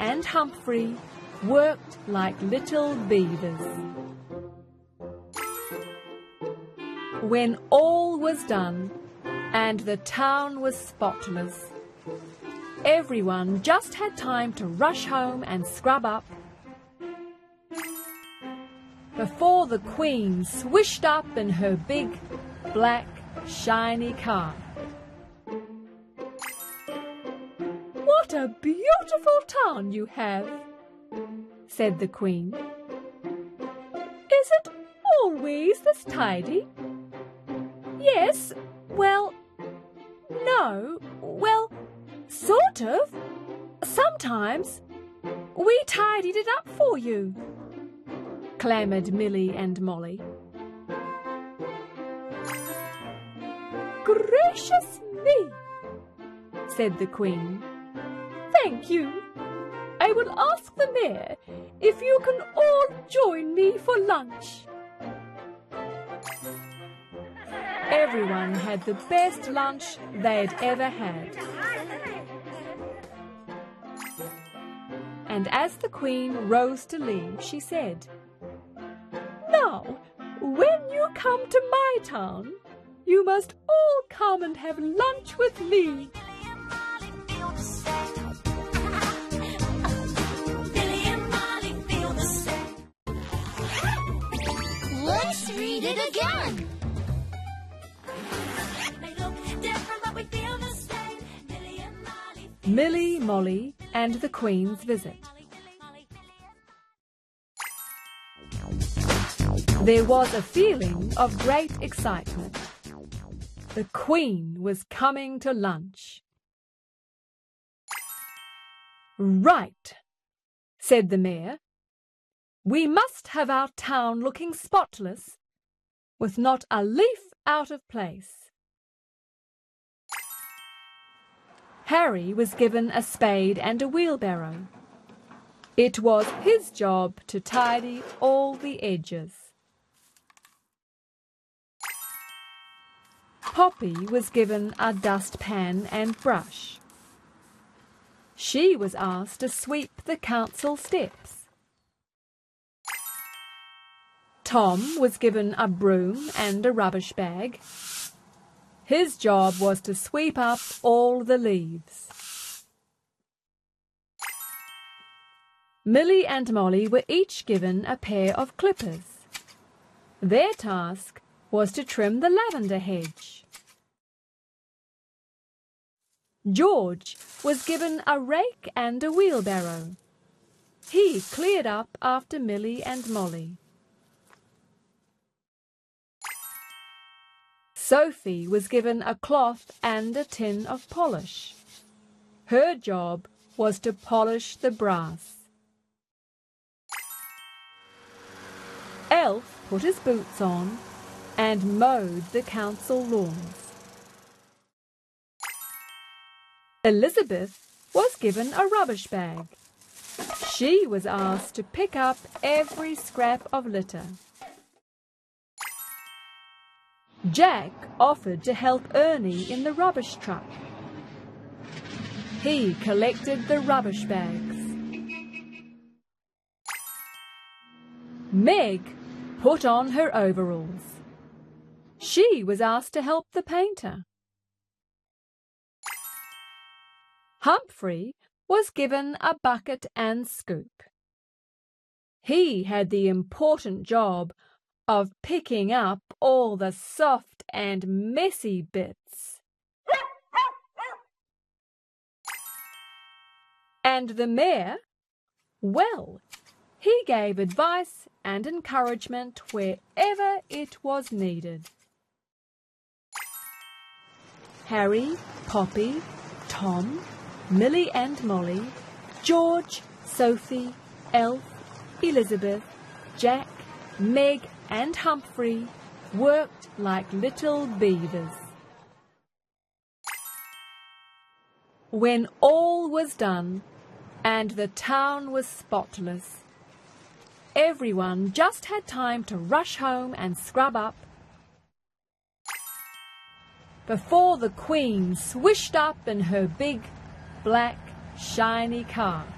and Humphrey worked like little beavers. When all was done and the town was spotless, everyone just had time to rush home and scrub up before the Queen swished up in her big, black, shiny car. "What a beautiful town you have," said the Queen. "Is it always this tidy?" "Yes, well, no, well, sort of. Sometimes we tidied it up for you," clamoured Milly and Molly. "Gracious me," said the Queen. "Thank you. I will ask the Mayor if you can all join me for lunch." Everyone had the best lunch they'd ever had. And as the Queen rose to leave, she said, "Now, when you come to my town, you must all come and have lunch with me." Let's read it again. Milly, Molly, and the Queen's Visit. There was a feeling of great excitement. The Queen was coming to lunch. "Right," said the Mayor. "We must have our town looking spotless, with not a leaf out of place." Harry was given a spade and a wheelbarrow. It was his job to tidy all the edges. Poppy was given a dustpan and brush. She was asked to sweep the council steps. Tom was given a broom and a rubbish bag. His job was to sweep up all the leaves. Milly and Molly were each given a pair of clippers. Their task was to trim the lavender hedge. George was given a rake and a wheelbarrow. He cleared up after Milly and Molly. Sophie was given a cloth and a tin of polish. Her job was to polish the brass. Elf put his boots on and mowed the council lawns. Elizabeth was given a rubbish bag. She was asked to pick up every scrap of litter. Jack offered to help Ernie in the rubbish truck. He collected the rubbish bags. Meg put on her overalls. She was asked to help the painter. Humphrey was given a bucket and scoop. He had the important job of picking up all the soft and messy bits. And the Mayor, well, he gave advice and encouragement wherever it was needed. Harry, Poppy, Tom, Milly and Molly, George, Sophie, Elf, Elizabeth, Jack, Meg and Humphrey worked like little beavers. When all was done and the town was spotless, everyone just had time to rush home and scrub up before the Queen swished up in her big, black, shiny car.